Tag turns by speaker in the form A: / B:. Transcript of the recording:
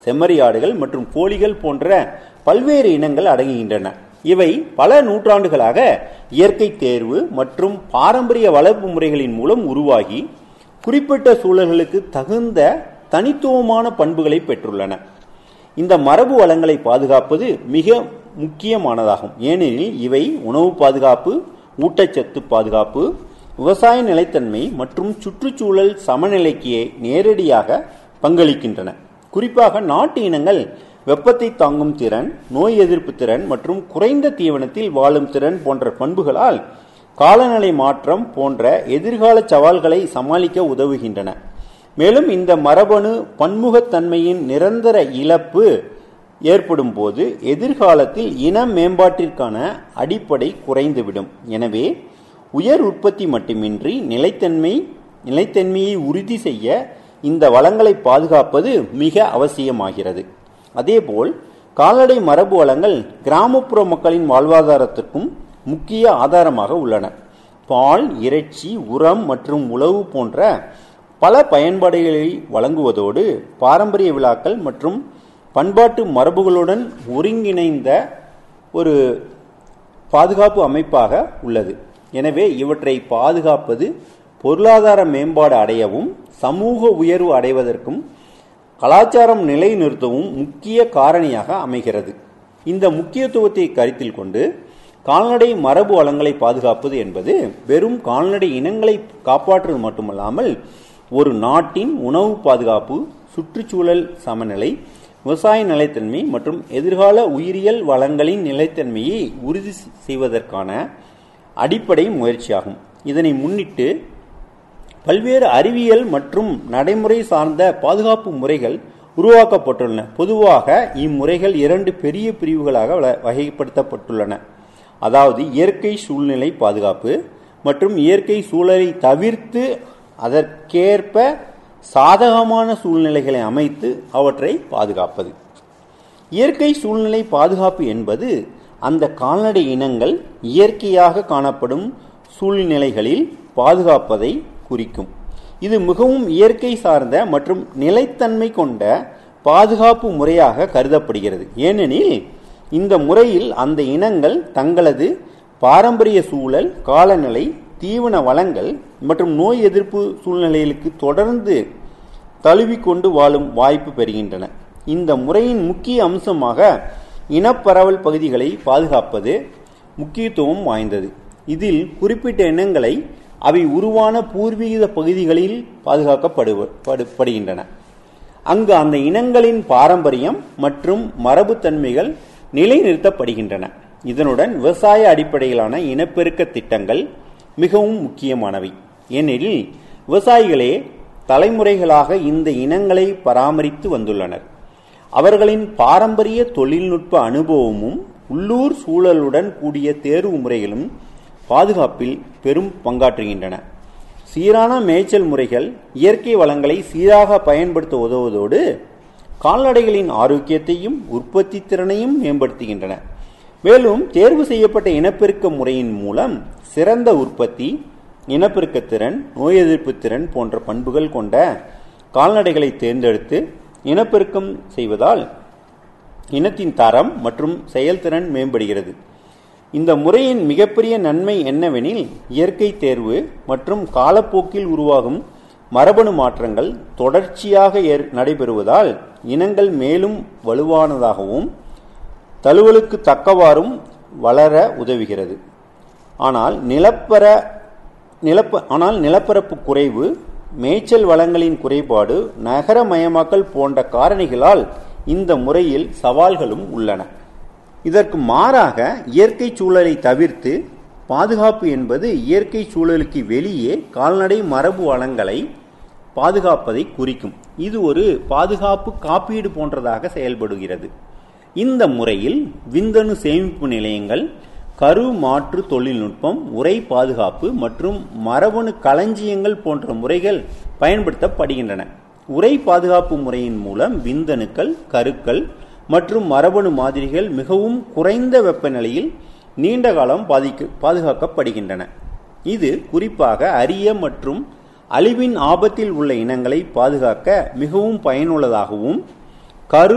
A: செம்மறியாடுகள் மற்றும் கோழிகள் போன்ற பல்வேறு இனங்கள் அடங்குகின்றன. இவை பல நூற்றாண்டுகளாக இயற்கை தேர்வு மற்றும் பாரம்பரிய வளர்ப்பு முறைகளின் மூலம் உருவாகி குறிப்பிட்ட சூழல்களுக்கு தகுந்த தனித்துவமான பண்புகளை பெற்றுள்ளன. இந்த மரபு வளங்களை பாதுகாப்பது மிக முக்கியமானதாகும். ஏனெனில் இவை உணவு பாதுகாப்பு, ஊட்டச்சத்து பாதுகாப்பு, விவசாய நிலைத்தன்மை மற்றும் சுற்றுச்சூழல் சமநிலைக்கு நேரடியாக பங்களிக்கின்றன. குறிப்பாக நாட்டு இனங்கள் வெப்பத்தை தாங்கும் திறன், நோய் எதிர்ப்பு திறன் மற்றும் குறைந்த தீவனத்தில் வாழும் திறன் போன்ற பண்புகளால் காலநிலை மாற்றம் போன்ற எதிர்கால சவால்களை சமாளிக்க உதவுகின்றன. மேலும் இந்த மரபணு பன்முகத்தன்மையின் நிரந்தர இழப்பு ஏற்படும் போது எதிர்காலத்தில் இன மேம்பாட்டிற்கான அடிப்படை குறைந்துவிடும். எனவே உயர் உற்பத்தி மட்டுமின்றி நிலைத்தன்மையை உறுதி செய்ய இந்த வளங்களை பாதுகாப்பது மிக அவசியமாகிறது. அதேபோல் கால்நடை மரபு வளங்கள் கிராமப்புற மக்களின் வாழ்வாதாரத்திற்கும் முக்கிய ஆதாரமாக உள்ளன. பால், இறைச்சி, உரம் மற்றும் உழவு போன்ற பல பயன்பாடுகளை வழங்குவதோடு பாரம்பரிய விழாக்கள் மற்றும் பண்பாட்டு மரபுகளுடன் ஒருங்கிணைந்த ஒரு பாதுகாப்பு அமைப்பாக உள்ளது. எனவே இவற்றை பாதுகாப்பது பொருளாதார மேம்பாடு அடையவும் சமூக உயர்வு அடைவதற்கும் கலாச்சாரம் நிலைநிறுத்தவும் முக்கிய காரணியாக அமைகிறது. இந்த முக்கியத்துவத்தை கருத்தில் கொண்டு கால்நடை மரபு வளங்களை பாதுகாப்பது என்பது வெறும் கால்நடை இனங்களை காப்பாற்றுவது மட்டுமல்லாமல் ஒரு நாட்டின் உணவு பாதுகாப்பு, சுற்றுச்சூழல் சமநிலை, விவசாய நிலைத்தன்மை மற்றும் எதிர்கால உயிரியல் வளங்களின் நிலைத்தன்மையை உறுதி செய்வதற்கான அடிப்படை முயற்சியாகும். இதனை முன்னிட்டு பல்வேறு அறிவியல் மற்றும் நடைமுறை சார்ந்த பாதுகாப்பு முறைகள் உருவாக்கப்பட்டுள்ளன. பொதுவாக இம்முறைகள் 2 பெரிய பிரிவுகளாக வகைப்படுத்தப்பட்டுள்ளன. அதாவது இயற்கை சூழ்நிலை பாதுகாப்பு மற்றும் இயற்கை சூழலை தவிர்த்து அதற்கேற்ப சாதகமான சூழ்நிலைகளை அமைத்து அவற்றை பாதுகாப்பது. இயற்கை சூழ்நிலை பாதுகாப்பு என்பது அந்த கால்நடை இனங்கள் இயற்கையாக காணப்படும் சூழ்நிலைகளில் பாதுகாப்பதை குறிக்கும். இது மிகவும் இயற்கை சார்ந்த மற்றும் நிலைத்தன்மை கொண்ட பாதுகாப்பு முறையாக கருதப்படுகிறது. ஏனெனில் இந்த முறையில் அந்த இனங்கள் தங்களது பாரம்பரிய சூழல், காலநிலை, தீவன வளங்கள் மற்றும் நோய் எதிர்ப்பு சூழ்நிலைகளுக்கு தொடர்ந்து தழுவிக்கொண்டு வாழும் வாய்ப்பு பெறுகின்றன. இந்த முறையின் முக்கிய அம்சமாக இனப்பரவல் பகுதிகளை பாதுகாப்பது முக்கியத்துவம் வாய்ந்தது. இதில் குறிப்பிட்ட இனங்களை அவை உருவான பூர்வீக பகுதிகளில் பாதுகாக்கப்படுகின்றன. அங்கு அந்த இனங்களின் பாரம்பரியம் மற்றும் மரபுத்தன்மைகள் நிலைநிறுத்தப்படுகின்றன. இதனுடன் விவசாய அடிப்படையிலான இனப்பெருக்க திட்டங்கள் மிகவும் முக்கியமானவை. ஏனெனில் விவசாயிகளே தலைமுறைகளாக இந்த இனங்களை பராமரித்து வந்துள்ளனர். அவர்களின் பாரம்பரிய தொழில்நுட்ப அனுபவமும் உள்ளூர் சூழலுடன் கூடிய தேர்வு முறைகளும் பாதுகாப்பில் பெரும் பங்காற்றுகின்றன. சீரான மேய்ச்சல் முறைகள் இயற்கை வளங்களை சீராக பயன்படுத்த உதவுவதோடு கால்நடைகளின் ஆரோக்கியத்தையும் உற்பத்தி திறனையும் மேம்படுத்துகின்றன. மேலும் தேர்வு செய்யப்பட்ட இனப்பெருக்க முறையின் மூலம் சிறந்த உற்பத்தி, இனப்பெருக்க திறன், நோய் எதிர்ப்பு திறன் போன்ற பண்புகள் கொண்ட கால்நடைகளை தேர்ந்தெடுத்து இனப்பெருக்கம் செய்வதால் இனத்தின் தரம் மற்றும் செயல்திறன் மேம்படுகிறது. இந்த முறையின் மிகப்பெரிய நன்மை என்னவெனில் இயற்கை தேர்வு மற்றும் காலப்போக்கில் உருவாகும் மரபணு மாற்றங்கள் தொடர்ச்சியாக நடைபெறுவதால் இனங்கள் மேலும் வலுவானதாகவும் தழுவலுக்கு தக்கவாறும் வளர உதவுகிறது. ஆனால் நிலப்பரப்பு குறைவு, மேய்ச்சல் வளங்களின் குறைபாடு, நகரமயமாக்கல் போன்ற காரணிகளால் இந்த முறையில் சவால்களும் உள்ளன. இதற்கு மாறாக இயற்கை சூழலை தவிர்த்து பாதுகாப்பு என்பது இயற்கை சூழலுக்கு வெளியே கால்நடை மரபு வளங்களை பாதுகாப்பதை குறிக்கும். இது ஒரு பாதுகாப்பு காப்பீடு போன்றதாக செயல்படுகிறது. இந்த முறையில் விந்தணு சேமிப்பு நிலையங்கள், கரு மாற்று தொழில்நுட்பம், உரை பாதுகாப்பு மற்றும் மரபணு களஞ்சியங்கள் போன்ற முறைகள் பயன்படுத்தப்படுகின்றன. உரை பாதுகாப்பு முறையின் மூலம் விந்தணுக்கள், கருக்கள் மற்றும் மரபணு மாதிரிகள் மிகவும் குறைந்த வெப்பநிலையில் நீண்ட காலம் பாதுகாக்கப்படுகின்றன. இது குறிப்பாக அரிய மற்றும் அழிவின் ஆபத்தில் உள்ள இனங்களை பாதுகாக்க மிகவும் பயனுள்ளதாகவும் கரு